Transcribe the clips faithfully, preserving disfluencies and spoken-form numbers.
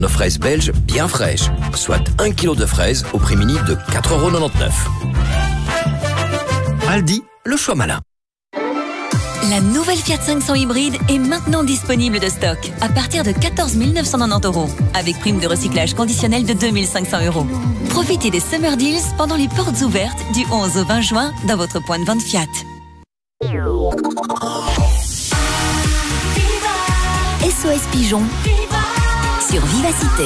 Nos fraises belges bien fraîches, soit un kilo de fraises au prix mini de quatre euros quatre-vingt-dix-neuf. Aldi, le choix malin. La nouvelle Fiat cinq cents hybride est maintenant disponible de stock à partir de quatorze mille neuf cent quatre-vingt-dix euros avec prime de recyclage conditionnelle de deux mille cinq cents euros. Profitez des Summer Deals pendant les portes ouvertes du onze au vingt juin dans votre point de vente Fiat. S O S Pigeon sur Vivacité.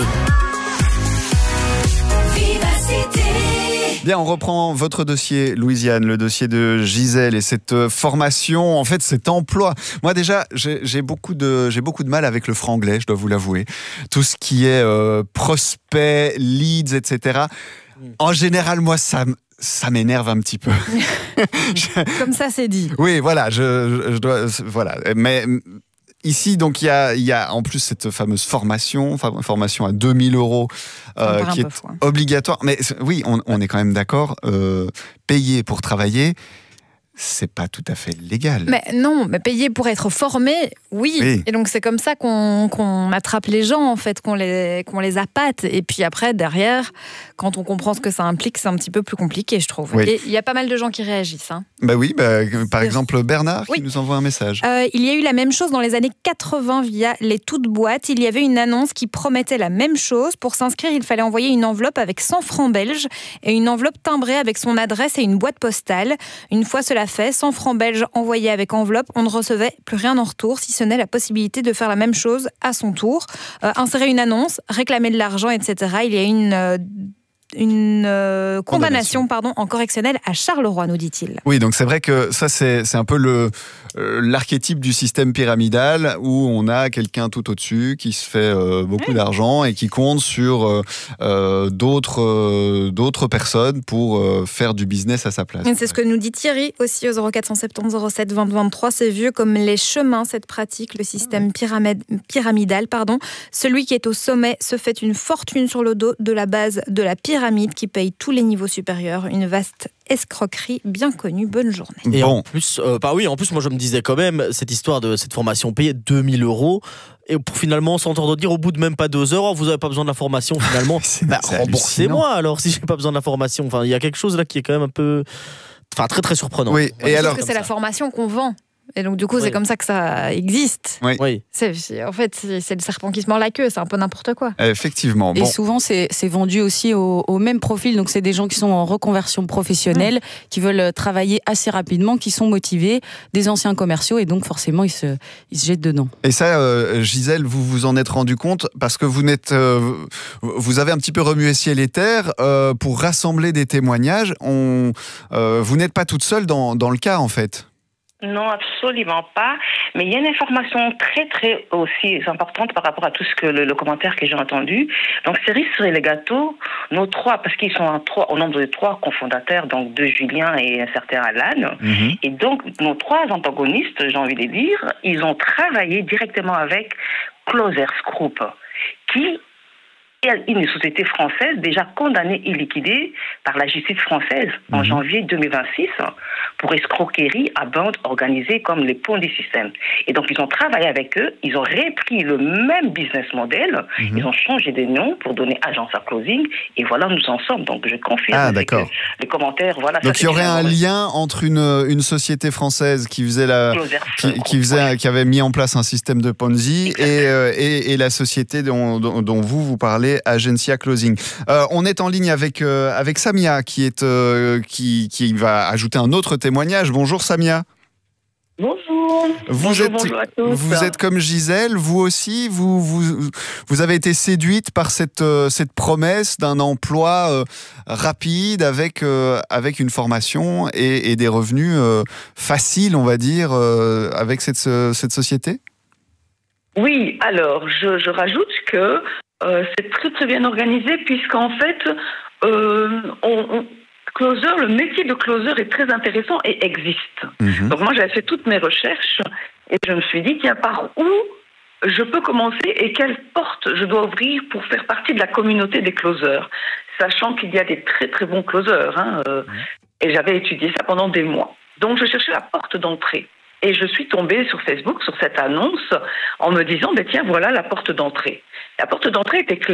Vivacité. Bien, on reprend votre dossier, Louisiane, le dossier de Gisèle et cette formation, en fait, cet emploi. Moi, déjà, j'ai, j'ai, beaucoup, de, j'ai beaucoup de mal avec le franglais, je dois vous l'avouer. Tout ce qui est euh, prospect, leads, et cetera. En général, moi, ça, ça m'énerve un petit peu. je... Comme ça, c'est dit. Oui, voilà, je, je dois, voilà. Mais ici, donc, il y a, il y a en plus cette fameuse formation, formation à deux mille euros, euh, qui est fou, hein. obligatoire. Mais oui, on, on est quand même d'accord, euh, payer pour travailler, c'est pas tout à fait légal. Mais non, mais payer pour être formé, oui. oui. Et donc c'est comme ça qu'on, qu'on attrape les gens, en fait, qu'on les, qu'on les appâte. Et puis après, derrière, quand on comprend ce que ça implique, c'est un petit peu plus compliqué, je trouve. Oui. Et il y a pas mal de gens qui réagissent. Hein. Bah oui, bah, par exemple Bernard oui. qui nous envoie un message. Euh, il y a eu la même chose dans les années quatre-vingts via les toutes boîtes. Il y avait une annonce qui promettait la même chose. Pour s'inscrire, il fallait envoyer une enveloppe avec cent francs belges et une enveloppe timbrée avec son adresse et une boîte postale. Une fois cela fait, cent francs belges envoyés avec enveloppe, on ne recevait plus rien en retour, si ce n'est la possibilité de faire la même chose à son tour. Euh, insérer une annonce, réclamer de l'argent, et cetera. Il y a une... Euh, une euh, condamnation, condamnation pardon, en correctionnel à Charleroi, nous dit-il. Oui, donc c'est vrai que ça, c'est, c'est un peu le, euh, l'archétype du système pyramidal où on a quelqu'un tout au-dessus qui se fait euh, beaucoup oui. d'argent et qui compte sur euh, euh, d'autres, euh, d'autres personnes pour euh, faire du business à sa place. Et c'est ce que nous dit Thierry aussi au zéro quatre cent soixante-dix zéro sept vingt vingt-trois. C'est vieux comme les chemins, cette pratique, le système pyramide, pyramidal. Pardon. Celui qui est au sommet se fait une fortune sur le dos de la base de la pyramide. pyramide qui paye tous les niveaux supérieurs, une vaste escroquerie bien connue. Bonne journée. Et bon. en plus, euh, bah oui, en plus, moi je me disais quand même cette histoire de cette formation payée deux mille euros et pour finalement s'entendre dire au bout de même pas deux heures, oh, vous n'avez pas besoin de la formation finalement. c'est, bah, c'est remboursez-moi alors si j'ai pas besoin de la formation. Enfin, il y a quelque chose là qui est quand même un peu, enfin très très surprenant. Oui. Et et alors que c'est ça. La formation qu'on vend. Et donc, du coup, oui. c'est comme ça que ça existe. Oui. oui. C'est, c'est, en fait, c'est, c'est le serpent qui se mord la queue. C'est un peu n'importe quoi. Effectivement. Bon. Et souvent, c'est, c'est vendu aussi au, au même profil. Donc, c'est des gens qui sont en reconversion professionnelle, mmh. qui veulent travailler assez rapidement, qui sont motivés, des anciens commerciaux. Et donc, forcément, ils se, ils se jettent dedans. Et ça, euh, Gisèle, vous vous en êtes rendu compte parce que vous, n'êtes, euh, vous avez un petit peu remué ciel et terre euh, pour rassembler des témoignages. On, euh, vous n'êtes pas toute seule dans, dans le cas, en fait. Non, absolument pas. Mais il y a une information très, très aussi importante par rapport à tout ce que le, le commentaire que j'ai entendu. Donc, cerise sur les gâteaux, nos trois, parce qu'ils sont en trois, au nombre de trois cofondateurs, donc deux Julien et un certain Alan. Mm-hmm. Et donc, nos trois antagonistes, j'ai envie de dire, ils ont travaillé directement avec Closers Group, qui une société française déjà condamnée et liquidée par la justice française en mmh. janvier deux mille vingt-six pour escroquerie à bande organisée comme les Ponzi système. Et donc ils ont travaillé avec eux, ils ont repris le même business model, mmh. ils ont changé de nom pour donner agence à closing et voilà nous en sommes. Donc je confirme ah, d'accord. les commentaires. Voilà. Donc ça, il y aurait un lien entre une une société française qui faisait la qui, qui faisait qui avait mis en place un système de Ponzi et, euh, et et la société dont, dont, dont vous vous parlez. Agencia Closing. Euh, on est en ligne avec, euh, avec Samia qui, est, euh, qui, qui va ajouter un autre témoignage. Bonjour Samia. Bonjour. Vous, bonjour, êtes, bonjour à tous. vous êtes comme Gisèle, vous aussi, vous, vous, vous avez été séduite par cette, euh, cette promesse d'un emploi euh, rapide avec, euh, avec une formation et, et des revenus euh, faciles, on va dire, euh, avec cette, cette société ? Oui, alors je, je rajoute que Euh, c'est très très bien organisé puisqu'en fait, euh, on, on, closer, le métier de closer est très intéressant et existe. Mmh. Donc moi j'avais fait toutes mes recherches et je me suis dit tiens par où je peux commencer et quelle porte je dois ouvrir pour faire partie de la communauté des closers, sachant qu'il y a des très très bons closers hein, euh, mmh. et j'avais étudié ça pendant des mois. Donc je cherchais la porte d'entrée. et je suis tombée sur Facebook, sur cette annonce, en me disant, ben tiens, voilà la porte d'entrée. La porte d'entrée était claire.